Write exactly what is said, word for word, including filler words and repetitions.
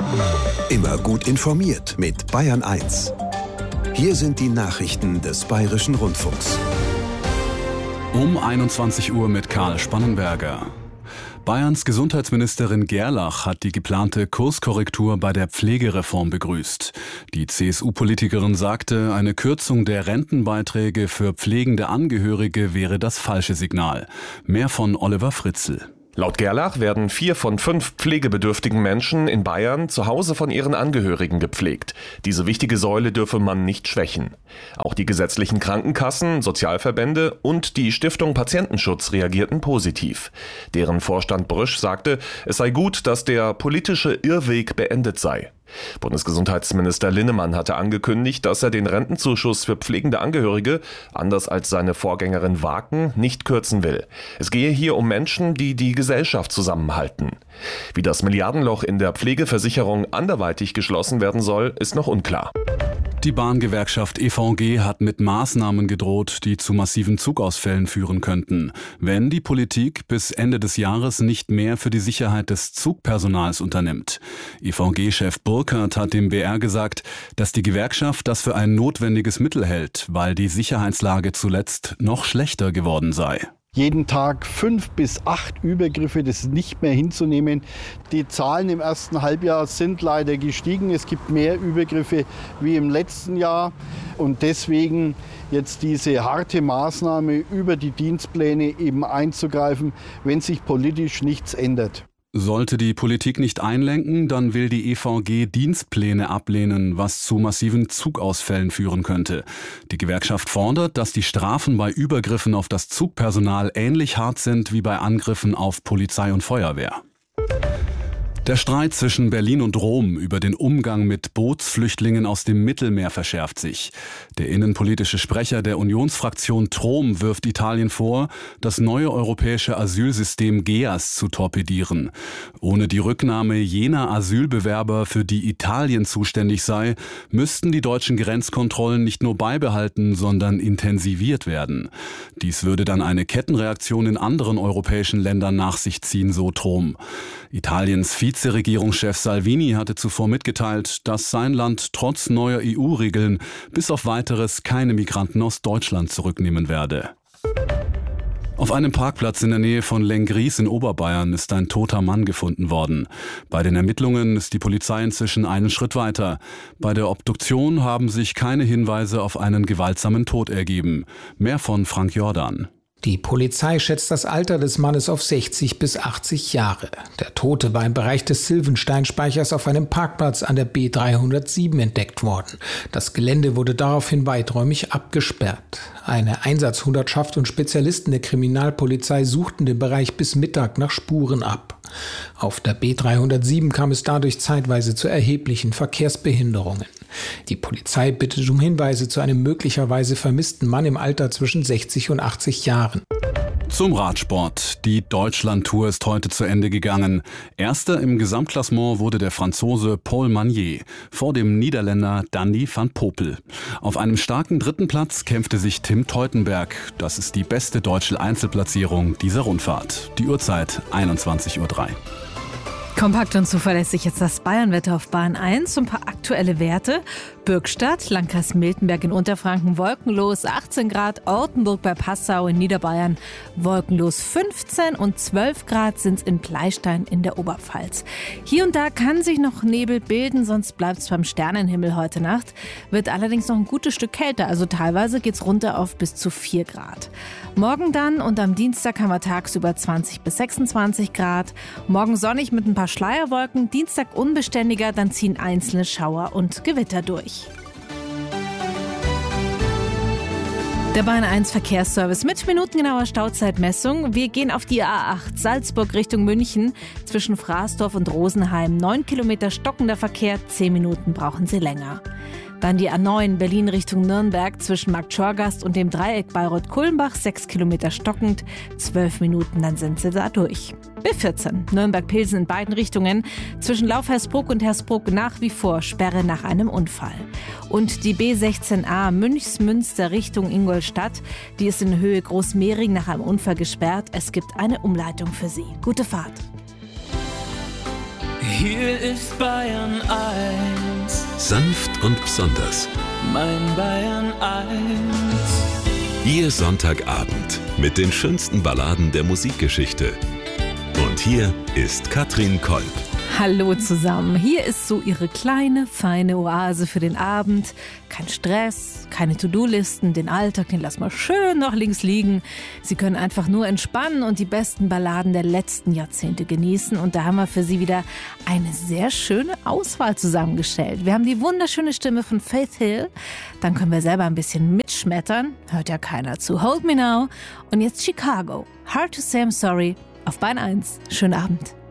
Immer gut informiert mit Bayern eins. Hier sind die Nachrichten des Bayerischen Rundfunks. Um einundzwanzig Uhr mit Karl Spannenberger. Bayerns Gesundheitsministerin Gerlach hat die geplante Kurskorrektur bei der Pflegereform begrüßt. Die C S U-Politikerin sagte, eine Kürzung der Rentenbeiträge für pflegende Angehörige wäre das falsche Signal. Mehr von Oliver Fritzl. Laut Gerlach werden vier von fünf pflegebedürftigen Menschen in Bayern zu Hause von ihren Angehörigen gepflegt. Diese wichtige Säule dürfe man nicht schwächen. Auch die gesetzlichen Krankenkassen, Sozialverbände und die Stiftung Patientenschutz reagierten positiv. Deren Vorstand Brüsch sagte, es sei gut, dass der politische Irrweg beendet sei. Bundesgesundheitsminister Linnemann hatte angekündigt, dass er den Rentenzuschuss für pflegende Angehörige, anders als seine Vorgängerin Waken, nicht kürzen will. Es gehe hier um Menschen, die die Gesellschaft zusammenhalten. Wie das Milliardenloch in der Pflegeversicherung anderweitig geschlossen werden soll, ist noch unklar. Die Bahngewerkschaft E V G hat mit Maßnahmen gedroht, die zu massiven Zugausfällen führen könnten, wenn die Politik bis Ende des Jahres nicht mehr für die Sicherheit des Zugpersonals unternimmt. E V G-Chef Burkhardt hat dem B R gesagt, dass die Gewerkschaft das für ein notwendiges Mittel hält, weil die Sicherheitslage zuletzt noch schlechter geworden sei. Jeden Tag fünf bis acht Übergriffe, das ist nicht mehr hinzunehmen. Die Zahlen im ersten Halbjahr sind leider gestiegen. Es gibt mehr Übergriffe wie im letzten Jahr. Und deswegen jetzt diese harte Maßnahme über die Dienstpläne eben einzugreifen, wenn sich politisch nichts ändert. Sollte die Politik nicht einlenken, dann will die E V G Dienstpläne ablehnen, was zu massiven Zugausfällen führen könnte. Die Gewerkschaft fordert, dass die Strafen bei Übergriffen auf das Zugpersonal ähnlich hart sind wie bei Angriffen auf Polizei und Feuerwehr. Der Streit zwischen Berlin und Rom über den Umgang mit Bootsflüchtlingen aus dem Mittelmeer verschärft sich. Der innenpolitische Sprecher der Unionsfraktion Trom wirft Italien vor, das neue europäische Asylsystem G E A S zu torpedieren. Ohne die Rücknahme jener Asylbewerber, für die Italien zuständig sei, müssten die deutschen Grenzkontrollen nicht nur beibehalten, sondern intensiviert werden. Dies würde dann eine Kettenreaktion in anderen europäischen Ländern nach sich ziehen, so Trom. Italiens Vizeregierungschef Salvini hatte zuvor mitgeteilt, dass sein Land trotz neuer E U-Regeln bis auf Weiteres keine Migranten aus Deutschland zurücknehmen werde. Auf einem Parkplatz in der Nähe von Lenggries in Oberbayern ist ein toter Mann gefunden worden. Bei den Ermittlungen ist die Polizei inzwischen einen Schritt weiter. Bei der Obduktion haben sich keine Hinweise auf einen gewaltsamen Tod ergeben. Mehr von Frank Jordan. Die Polizei schätzt das Alter des Mannes auf sechzig bis achtzig Jahre. Der Tote war im Bereich des Silvenstein-Speichers auf einem Parkplatz an der B dreihundertsieben entdeckt worden. Das Gelände wurde daraufhin weiträumig abgesperrt. Eine Einsatzhundertschaft und Spezialisten der Kriminalpolizei suchten den Bereich bis Mittag nach Spuren ab. Auf der B dreihundertsieben kam es dadurch zeitweise zu erheblichen Verkehrsbehinderungen. Die Polizei bittet um Hinweise zu einem möglicherweise vermissten Mann im Alter zwischen sechzig und achtzig Jahren. Zum Radsport. Die Deutschland-Tour ist heute zu Ende gegangen. Erster im Gesamtklassement wurde der Franzose Paul Magnier vor dem Niederländer Danny van Poppel. Auf einem starken dritten Platz kämpfte sich Tim Teutenberg. Das ist die beste deutsche Einzelplatzierung dieser Rundfahrt. Die Uhrzeit einundzwanzig Uhr drei. Kompakt und zuverlässig jetzt das Bayernwetter auf Bahn eins. Ein paar aktuelle Werte. Bürgstadt, Landkreis Miltenberg in Unterfranken, wolkenlos achtzehn Grad. Ortenburg bei Passau in Niederbayern, wolkenlos fünfzehn und zwölf Grad sind es in Pleistein in der Oberpfalz. Hier und da kann sich noch Nebel bilden, sonst bleibt es beim Sternenhimmel heute Nacht. Wird allerdings noch ein gutes Stück kälter, also teilweise geht es runter auf bis zu vier Grad. Morgen dann und am Dienstag haben wir tagsüber zwanzig bis sechsundzwanzig Grad. Morgen sonnig mit ein paar Schleierwolken, Dienstag unbeständiger, dann ziehen einzelne Schauer und Gewitter durch. Der Bayern eins Verkehrsservice mit minutengenauer Stauzeitmessung. Wir gehen auf die A acht Salzburg Richtung München. Zwischen Fraßdorf und Rosenheim neun Kilometer stockender Verkehr, zehn Minuten brauchen Sie länger. Dann die A neun Berlin Richtung Nürnberg zwischen Marktschorgast und dem Dreieck Bayreuth-Kulmbach, sechs Kilometer stockend, zwölf Minuten, dann sind Sie da durch. B vierzehn Nürnberg-Pilsen in beiden Richtungen, zwischen Lauf-Hersbruck und Hersbruck nach wie vor Sperre nach einem Unfall. Und die B sechzehn a Münchsmünster Richtung Ingolstadt, die ist in Höhe Großmehring nach einem Unfall gesperrt. Es gibt eine Umleitung für Sie. Gute Fahrt. Hier ist Bayern eins. Sanft und besonders. Mein Bayern eins. Ihr Sonntagabend mit den schönsten Balladen der Musikgeschichte. Und hier ist Katrin Kolb. Hallo zusammen, hier ist so Ihre kleine, feine Oase für den Abend. Kein Stress, keine To-Do-Listen, den Alltag, den lassen wir schön noch links liegen. Sie können einfach nur entspannen und die besten Balladen der letzten Jahrzehnte genießen. Und da haben wir für Sie wieder eine sehr schöne Auswahl zusammengestellt. Wir haben die wunderschöne Stimme von Faith Hill. Dann können wir selber ein bisschen mitschmettern. Hört ja keiner zu. Hold Me Now. Und jetzt Chicago. Hard to Say I'm Sorry auf Bayern eins. Schönen Abend.